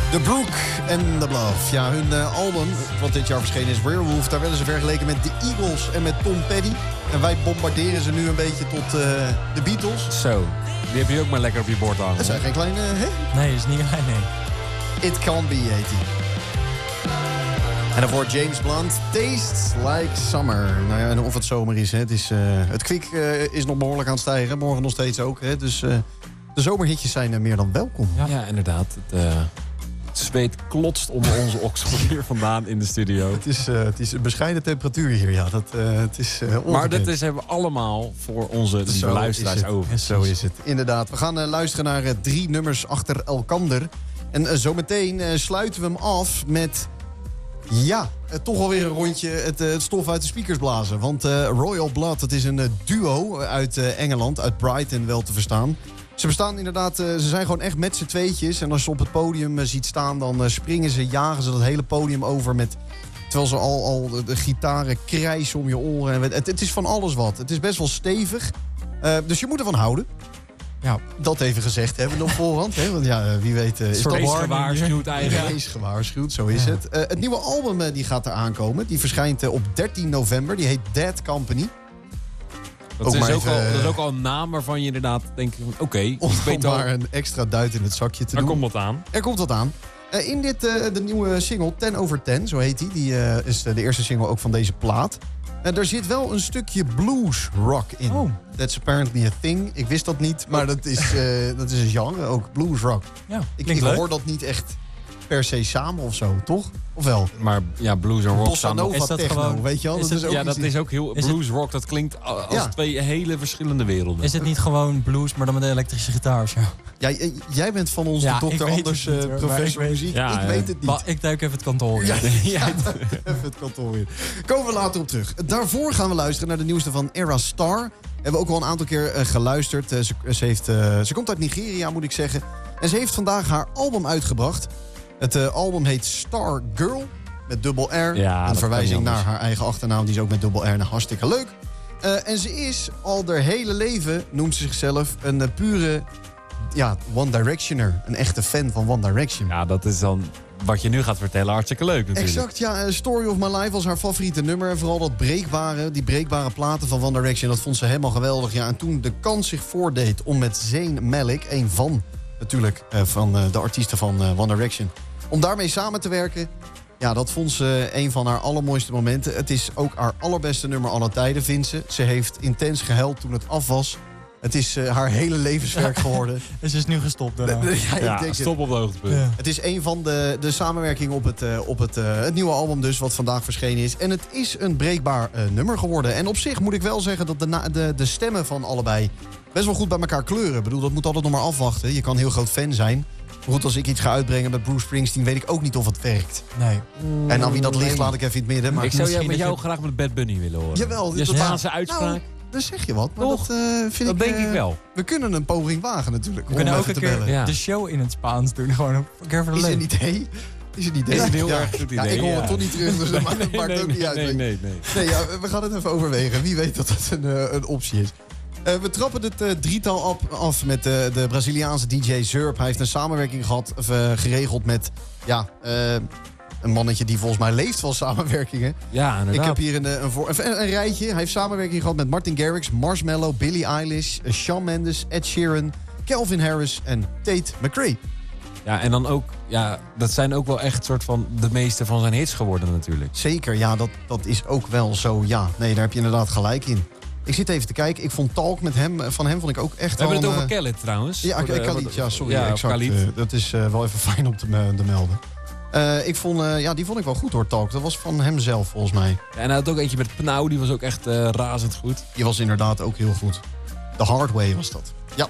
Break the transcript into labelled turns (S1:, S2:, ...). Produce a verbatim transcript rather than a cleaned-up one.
S1: The Brook en The Bluff. Ja, hun uh, album, wat dit jaar verschenen is, Werewolf... daar werden ze vergeleken met The Eagles en met Tom Petty. En wij bombarderen ze nu een beetje tot uh, de Beatles.
S2: Zo, die heb je ook maar lekker op je bord hangen.
S1: Dat zijn geen kleine... Hè?
S3: Nee, is niet klein, nee.
S1: It Can't Be, heet hij. En daarvoor James Blunt, Tastes Like Summer. Nou ja, en of het zomer is, hè. Het, is, uh, het kwik uh, is nog behoorlijk aan het stijgen. Morgen nog steeds ook, hè. Dus uh, de zomerhitjes zijn uh, meer dan welkom.
S2: Ja, ja inderdaad. Het, uh, het zweet klotst onder onze oksel hier vandaan in de studio.
S1: Het is, uh, het is een bescheiden temperatuur hier, ja. Dat, uh, het is, uh,
S2: maar dat is, hebben we allemaal voor onze lieve luisteraars over.
S1: Zo is het, inderdaad. We gaan uh, luisteren naar uh, drie nummers achter elkander. En uh, zometeen uh, sluiten we hem af met... Ja, uh, toch alweer een rondje het, uh, het stof uit de speakers blazen. Want uh, Royal Blood, het is een uh, duo uit uh, Engeland, uit Brighton wel te verstaan. Ze bestaan inderdaad, uh, ze zijn gewoon echt met z'n tweetjes. En als je ze op het podium uh, ziet staan, dan uh, springen ze, jagen ze dat hele podium over met... Terwijl ze al, al de, de gitaren krijsen om je oren. En het, het is van alles wat. Het is best wel stevig. Uh, dus je moet ervan houden. Ja, dat even gezegd hebben we nog voorhand. Hè? Want ja, wie weet... Uh, is dat
S2: Wees gewaarschuwd eigenlijk.
S1: Wees gewaarschuwd, zo is ja. het. Uh, het nieuwe album uh, die gaat eraan komen. Die verschijnt uh, op dertien november. Die heet Dead Company.
S2: Dat is, ook al, dat is ook al een naam waarvan je inderdaad denkt... Oké, okay,
S1: om maar een extra duit in het zakje te
S2: er
S1: doen.
S2: Er komt wat aan.
S1: Er komt wat aan. Uh, in dit, uh, de nieuwe single, ten over ten, zo heet die. Die uh, is de eerste single ook van deze plaat. En er zit wel een stukje blues rock in.
S3: Oh.
S1: That's apparently a thing. Ik wist dat niet, maar dat is, uh, dat is een genre, ook blues rock.
S3: Ja,
S1: ik ik hoor dat niet echt per se samen of zo, toch? Of wel?
S2: Maar ja, blues en rock
S1: Bossa Nova
S3: is dat
S1: techno,
S3: gewoon,
S1: weet je wel?
S3: Is
S1: dat
S3: het,
S1: is ook
S2: ja, dat is ook heel... Blues
S3: het,
S2: rock, dat klinkt als
S1: ja.
S2: twee hele verschillende werelden.
S3: Is het niet gewoon blues, maar dan met een elektrische gitaar? Zo?
S1: Ja, jij bent van ons ja, de dokter Anders uh, professor muziek.
S2: Ja,
S1: ik
S2: ja.
S1: weet het niet.
S3: Maar ik duik even het kantoor in.
S1: Ja, ja, even het kantoor in. Komen we later op terug. Daarvoor gaan we luisteren naar de nieuwste van Era Star. Hebben we ook al een aantal keer uh, geluisterd. Uh, ze, ze, heeft, uh, ze komt uit Nigeria, moet ik zeggen. En ze heeft vandaag haar album uitgebracht. Het uh, album heet Star Girl. Met dubbel R.
S2: Ja,
S1: een verwijzing naar haar eigen achternaam. Die is ook met dubbel R. Nou, hartstikke leuk. Uh, en ze is al haar hele leven, noemt ze zichzelf, een uh, pure ja, One Directioner. Een echte fan van One Direction.
S2: Ja, dat is dan wat je nu gaat vertellen hartstikke leuk natuurlijk.
S1: Exact, ja. Uh, Story of My Life was haar favoriete nummer. En vooral dat breekbare, die breekbare platen van One Direction. Dat vond ze helemaal geweldig. Ja, en toen de kans zich voordeed om met Zayn Malik, een van natuurlijk uh, van uh, de artiesten van uh, One Direction, om daarmee samen te werken. Ja, dat vond ze een van haar allermooiste momenten. Het is ook haar allerbeste nummer aller tijden, vindt ze. Ze heeft intens gehuild toen het af was. Het is uh, haar hele levenswerk geworden.
S3: En ze is nu gestopt daarna.
S1: Ja, ik
S2: ja,
S1: denk
S2: stop op de hoogtepunt.
S3: Ja.
S1: Het is een van de, de samenwerkingen op, het, uh, op het, uh, het nieuwe album dus, wat vandaag verschenen is. En het is een breekbaar uh, nummer geworden. En op zich moet ik wel zeggen dat de, na- de, de stemmen van allebei best wel goed bij elkaar kleuren. Ik bedoel, dat moet altijd nog maar afwachten. Je kan heel groot fan zijn. Maar goed, als ik iets ga uitbrengen met Bruce Springsteen, weet ik ook niet of het werkt.
S3: Nee.
S1: Mm, en aan wie dat ligt, laat ik even in het midden. Maar
S2: ik zou jou, met jou
S3: je...
S2: graag met Bad Bunny willen horen.
S1: Jawel.
S2: Je
S1: dat
S2: Spaanse
S1: ja.
S2: uitspraak.
S1: Nou, dan zeg je wat. Maar
S2: Toch?
S1: dat uh, vind
S2: dat
S1: ik...
S2: denk
S1: uh,
S2: ik wel.
S1: We kunnen een poging wagen natuurlijk.
S3: We kunnen ook een keer
S2: Ja.
S3: de show in het Spaans doen. Gewoon een keer voor de
S1: Is
S3: leuk.
S1: een idee? Is een idee?
S2: Is een heel
S1: ja.
S2: erg goed idee.
S1: Ja, ik hoor
S2: ja.
S1: het toch niet terug, dus dat maakt,
S2: nee,
S1: maakt
S2: nee,
S1: ook
S2: nee,
S1: niet uit.
S2: Nee, nee, nee.
S1: nee ja, we gaan het even overwegen. Wie weet dat dat een, uh, een optie is. Uh, we trappen het uh, drietal op, af met uh, de Braziliaanse D J Zurp. Hij heeft een samenwerking gehad, of, uh, geregeld met ja, uh, een mannetje die volgens mij leeft van samenwerkingen.
S2: Ja, inderdaad.
S1: Ik heb hier een, een, voor, een, een rijtje. Hij heeft samenwerking gehad met Martin Garrix, Marshmello, Billie Eilish, uh, Shawn Mendes, Ed Sheeran, Calvin Harris en Tate McRae.
S2: Ja, en dan ook, ja, dat zijn ook wel echt soort van de meeste van zijn hits geworden natuurlijk.
S1: Zeker, ja, dat, dat is ook wel zo, ja. Nee, daar heb je inderdaad gelijk in. Ik zit even te kijken. Ik vond Talk met hem, van hem vond ik ook echt
S2: We hebben
S1: wel...
S2: het over
S1: uh,
S2: Khaled trouwens.
S1: Ja,
S2: Voor de-
S1: Khalid,
S2: voor de-
S1: ja, sorry.
S2: Ja,
S1: exact.
S2: Khalid.
S1: Uh, dat is uh, wel even fijn om te, me- te melden. Uh, ik vond, uh, ja, die vond ik wel goed hoor, Talk. Dat was van hem zelf volgens mij.
S2: Ja, en hij had ook eentje met Pnau, die was ook echt uh, razend goed.
S1: Die was inderdaad ook heel goed. The Hard Way was dat. Ja.